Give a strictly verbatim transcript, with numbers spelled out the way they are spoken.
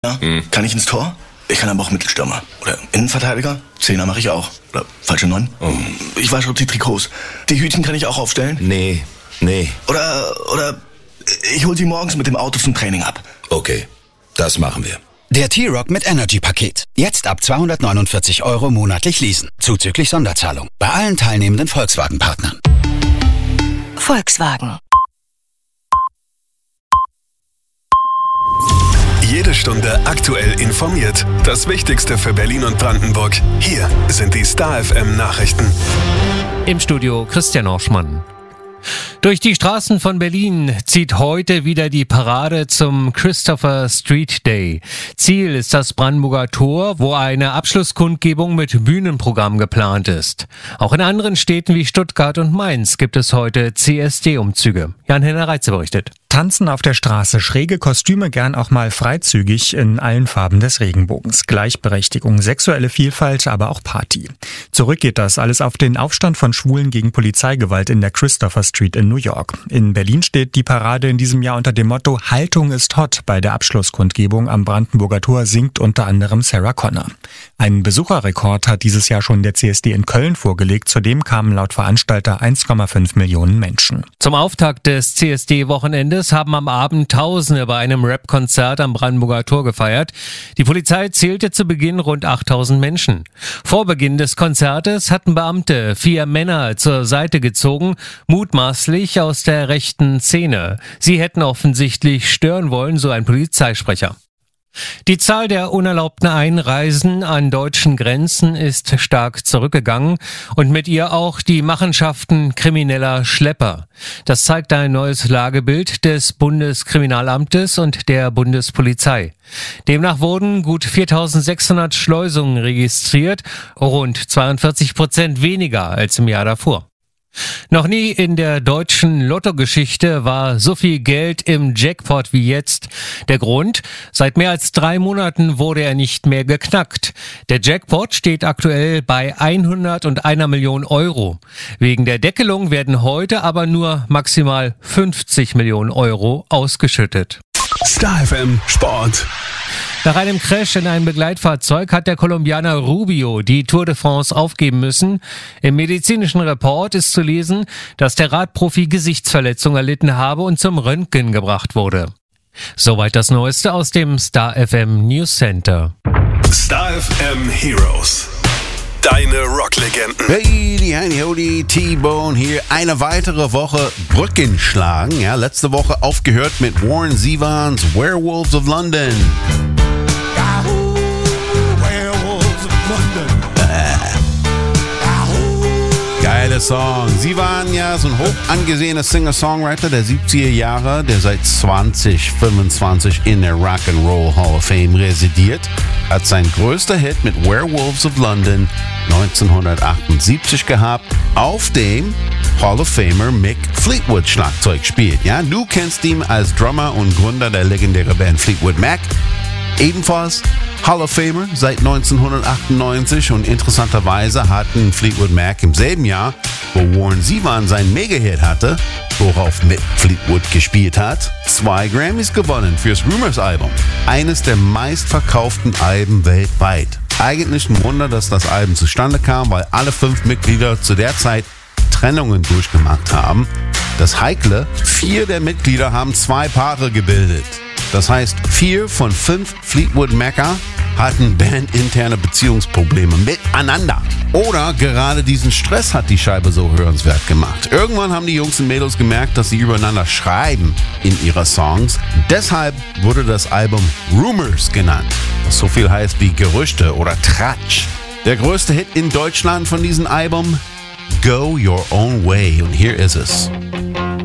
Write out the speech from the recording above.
Ja, hm. Kann ich ins Tor? Ich kann aber auch Mittelstürmer. Oder Innenverteidiger. Zehner mache ich auch. Oder falsche Neun. Oh. Ich wasche die Trikots. Die Hütchen kann ich auch aufstellen. Nee, nee. Oder, oder ich hol sie morgens mit dem Auto zum Training ab. Okay, das machen wir. Der T-Rock mit Energy-Paket. Jetzt ab zweihundertneunundvierzig Euro monatlich leasen. Zuzüglich Sonderzahlung. Bei allen teilnehmenden Volkswagen-Partnern. Volkswagen. Jede Stunde aktuell informiert. Das Wichtigste für Berlin und Brandenburg. Hier sind die Star F M Nachrichten. Im Studio Christian Orschmann. Durch die Straßen von Berlin zieht heute wieder die Parade zum Christopher Street Day. Ziel ist das Brandenburger Tor, wo eine Abschlusskundgebung mit Bühnenprogramm geplant ist. Auch in anderen Städten wie Stuttgart und Mainz gibt es heute C S D-Umzüge. Jan-Henner Reitze berichtet. Tanzen auf der Straße, schräge Kostüme, gern auch mal freizügig in allen Farben des Regenbogens. Gleichberechtigung, sexuelle Vielfalt, aber auch Party. Zurück geht das alles auf den Aufstand von Schwulen gegen Polizeigewalt in der Christopher Street in New York. In Berlin steht die Parade in diesem Jahr unter dem Motto Haltung ist hot. Bei der Abschlusskundgebung am Brandenburger Tor singt unter anderem Sarah Connor. Einen Besucherrekord hat dieses Jahr schon der C S D in Köln vorgelegt. Zudem kamen laut Veranstalter eins Komma fünf Millionen Menschen. Zum Auftakt des C S D-Wochenendes haben am Abend Tausende bei einem Rap-Konzert am Brandenburger Tor gefeiert. Die Polizei zählte zu Beginn rund achttausend Menschen. Vor Beginn des Konzertes hatten Beamte vier Männer zur Seite gezogen, mutmaßlich aus der rechten Szene. Sie hätten offensichtlich stören wollen, so ein Polizeisprecher. Die Zahl der unerlaubten Einreisen an deutschen Grenzen ist stark zurückgegangen und mit ihr auch die Machenschaften krimineller Schlepper. Das zeigt ein neues Lagebild des Bundeskriminalamtes und der Bundespolizei. Demnach wurden gut viertausendsechshundert Schleusungen registriert, rund zweiundvierzig Prozent weniger als im Jahr davor. Noch nie in der deutschen Lottogeschichte war so viel Geld im Jackpot wie jetzt. Der Grund? Seit mehr als drei Monaten wurde er nicht mehr geknackt. Der Jackpot steht aktuell bei hunderteins Millionen Euro. Wegen der Deckelung werden heute aber nur maximal fünfzig Millionen Euro ausgeschüttet. Star F M Sport. Nach einem Crash in einem Begleitfahrzeug hat der Kolumbianer Rubio die Tour de France aufgeben müssen. Im medizinischen Report ist zu lesen, dass der Radprofi Gesichtsverletzung erlitten habe und zum Röntgen gebracht wurde. Soweit das Neueste aus dem Star F M News Center. Star F M Heroes. Deine Rocklegenden. Hey, die Heini Hodi, T-Bone hier. Eine weitere Woche Brücken schlagen. Ja, letzte Woche aufgehört mit Warren Zevons Werewolves of London. Yahoo, Werewolves of London. Äh. Geiler Song. Sie waren ja so ein hoch angesehener Singer-Songwriter der siebziger Jahre, der seit zwanzig fünfundzwanzig in der Rock'n'Roll Hall of Fame residiert. Hat sein größter Hit mit Werewolves of London neunzehnhundertachtundsiebzig gehabt, auf dem Hall of Famer Mick Fleetwood Schlagzeug spielt. Ja, du kennst ihn als Drummer und Gründer der legendären Band Fleetwood Mac. Ebenfalls Hall of Famer seit neunzehnhundertachtundneunzig und interessanterweise hatten Fleetwood Mac im selben Jahr, wo Warren Zevon seinen Mega-Hit hatte, worauf Mick Fleetwood gespielt hat, zwei Grammys gewonnen fürs Rumours-Album. Eines der meistverkauften Alben weltweit. Eigentlich ein Wunder, dass das Album zustande kam, weil alle fünf Mitglieder zu der Zeit Trennungen durchgemacht haben. Das Heikle, vier der Mitglieder haben zwei Paare gebildet. Das heißt, vier von fünf Fleetwood Macer hatten bandinterne Beziehungsprobleme miteinander. Oder gerade diesen Stress hat die Scheibe so hörenswert gemacht. Irgendwann haben die Jungs und Mädels gemerkt, dass sie übereinander schreiben in ihre Songs. Deshalb wurde das Album Rumours genannt, was so viel heißt wie Gerüchte oder Tratsch. Der größte Hit in Deutschland von diesem Album? Go Your Own Way. Und hier ist es.